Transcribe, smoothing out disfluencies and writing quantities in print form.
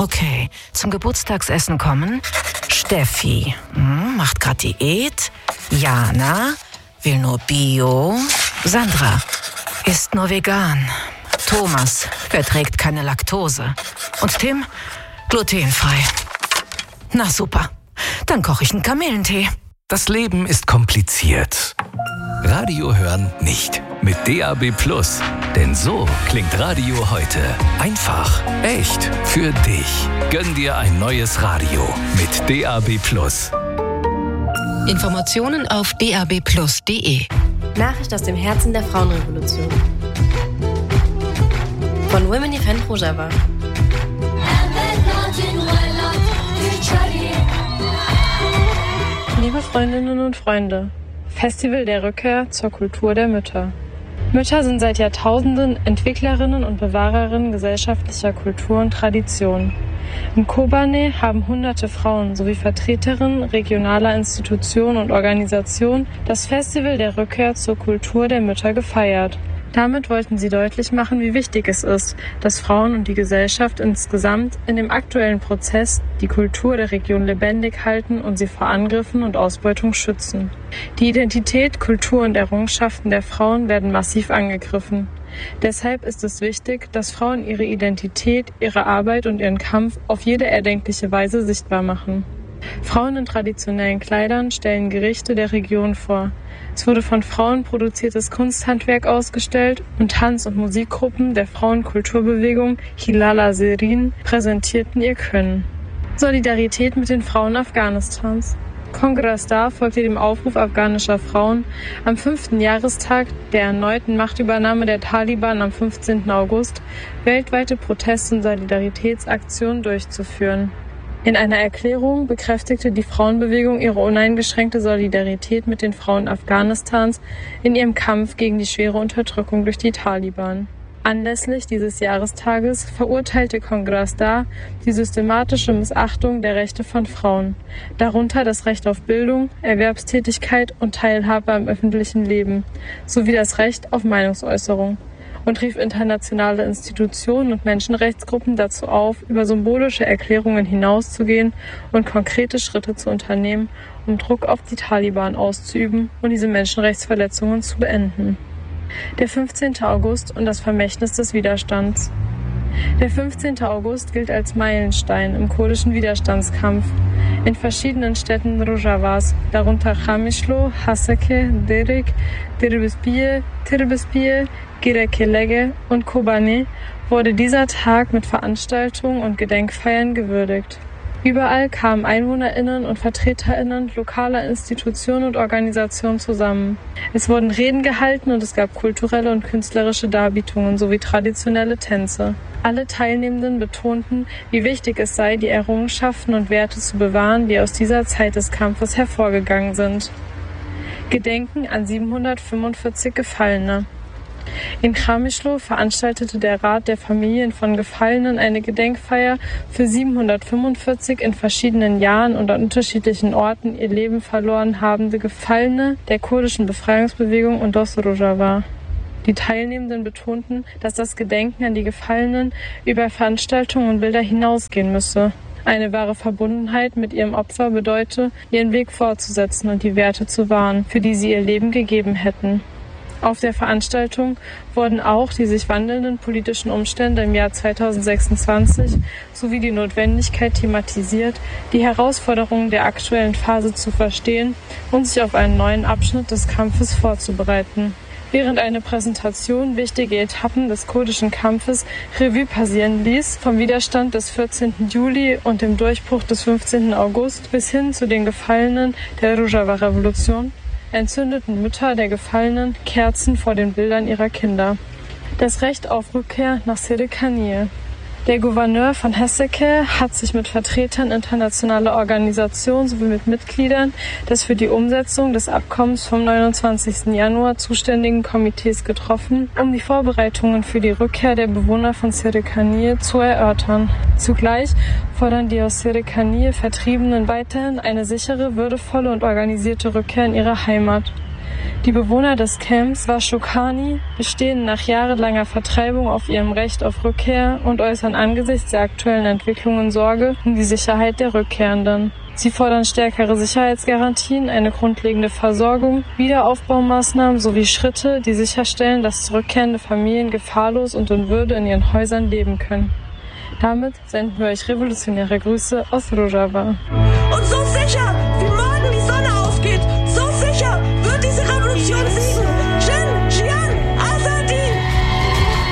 Okay, zum Geburtstagsessen kommen Steffi, macht grad Diät. Jana will nur Bio. Sandra isst nur vegan. Thomas verträgt keine Laktose. Und Tim glutenfrei. Na super, dann koche ich einen Kamillentee. Das Leben ist kompliziert. Radio hören nicht. Mit DAB+. Denn so klingt Radio heute. Einfach, echt, für dich. Gönn dir ein neues Radio mit DAB+. Informationen auf dabplus.de. Nachricht aus dem Herzen der Frauenrevolution. Von Women Event Rojava. Liebe Freundinnen und Freunde, Festival der Rückkehr zur Kultur der Mütter. Mütter sind seit Jahrtausenden Entwicklerinnen und Bewahrerinnen gesellschaftlicher Kultur und Tradition. In Kobane haben hunderte Frauen sowie Vertreterinnen regionaler Institutionen und Organisationen das Festival der Rückkehr zur Kultur der Mütter gefeiert. Damit wollten sie deutlich machen, wie wichtig es ist, dass Frauen und die Gesellschaft insgesamt in dem aktuellen Prozess die Kultur der Region lebendig halten und sie vor Angriffen und Ausbeutung schützen. Die Identität, Kultur und Errungenschaften der Frauen werden massiv angegriffen. Deshalb ist es wichtig, dass Frauen ihre Identität, ihre Arbeit und ihren Kampf auf jede erdenkliche Weise sichtbar machen. Frauen in traditionellen Kleidern stellen Gerichte der Region vor. Es wurde von Frauen produziertes Kunsthandwerk ausgestellt und Tanz- und Musikgruppen der Frauenkulturbewegung Hilala Serin präsentierten ihr Können. Solidarität mit den Frauen Afghanistans. Kongress da folgte dem Aufruf afghanischer Frauen, am 5. Jahrestag der erneuten Machtübernahme der Taliban am 15. August weltweite Protest- und Solidaritätsaktionen durchzuführen. In einer Erklärung bekräftigte die Frauenbewegung ihre uneingeschränkte Solidarität mit den Frauen Afghanistans in ihrem Kampf gegen die schwere Unterdrückung durch die Taliban. Anlässlich dieses Jahrestages verurteilte Kongress da die systematische Missachtung der Rechte von Frauen, darunter das Recht auf Bildung, Erwerbstätigkeit und Teilhabe am öffentlichen Leben, sowie das Recht auf Meinungsäußerung, und rief internationale Institutionen und Menschenrechtsgruppen dazu auf, über symbolische Erklärungen hinauszugehen und konkrete Schritte zu unternehmen, um Druck auf die Taliban auszuüben und diese Menschenrechtsverletzungen zu beenden. Der 15. August und das Vermächtnis des Widerstands. Der 15. August gilt als Meilenstein im kurdischen Widerstandskampf. In verschiedenen Städten Rojavas, darunter Khamishlo, Haseke, Derik, Tirbispiye, Girekelege und Kobane, wurde dieser Tag mit Veranstaltungen und Gedenkfeiern gewürdigt. Überall kamen EinwohnerInnen und VertreterInnen lokaler Institutionen und Organisationen zusammen. Es wurden Reden gehalten und es gab kulturelle und künstlerische Darbietungen sowie traditionelle Tänze. Alle Teilnehmenden betonten, wie wichtig es sei, die Errungenschaften und Werte zu bewahren, die aus dieser Zeit des Kampfes hervorgegangen sind. Gedenken an 745 Gefallene. In Khamishlo veranstaltete der Rat der Familien von Gefallenen eine Gedenkfeier für 745 in verschiedenen Jahren und an unterschiedlichen Orten ihr Leben verloren habende Gefallene der kurdischen Befreiungsbewegung und Dos Rojava. Die Teilnehmenden betonten, dass das Gedenken an die Gefallenen über Veranstaltungen und Bilder hinausgehen müsse. Eine wahre Verbundenheit mit ihrem Opfer bedeute, ihren Weg fortzusetzen und die Werte zu wahren, für die sie ihr Leben gegeben hätten. Auf der Veranstaltung wurden auch die sich wandelnden politischen Umstände im Jahr 2026 sowie die Notwendigkeit thematisiert, die Herausforderungen der aktuellen Phase zu verstehen und sich auf einen neuen Abschnitt des Kampfes vorzubereiten. Während eine Präsentation wichtige Etappen des kurdischen Kampfes Revue passieren ließ, vom Widerstand des 14. Juli und dem Durchbruch des 15. August bis hin zu den Gefallenen der Rojava-Revolution, entzündeten Mütter der Gefallenen Kerzen vor den Bildern ihrer Kinder. Das Recht auf Rückkehr nach Serikaniye. Der Gouverneur von Haseke hat sich mit Vertretern internationaler Organisationen sowie mit Mitgliedern des für die Umsetzung des Abkommens vom 29. Januar zuständigen Komitees getroffen, um die Vorbereitungen für die Rückkehr der Bewohner von Serikaniye zu erörtern. Zugleich fordern die aus Serikaniye Vertriebenen weiterhin eine sichere, würdevolle und organisierte Rückkehr in ihre Heimat. Die Bewohner des Camps Washokani bestehen nach jahrelanger Vertreibung auf ihrem Recht auf Rückkehr und äußern angesichts der aktuellen Entwicklungen Sorge um die Sicherheit der Rückkehrenden. Sie fordern stärkere Sicherheitsgarantien, eine grundlegende Versorgung, Wiederaufbaumaßnahmen sowie Schritte, die sicherstellen, dass zurückkehrende Familien gefahrlos und in Würde in ihren Häusern leben können. Damit senden wir euch revolutionäre Grüße aus Rojava. Und so sicher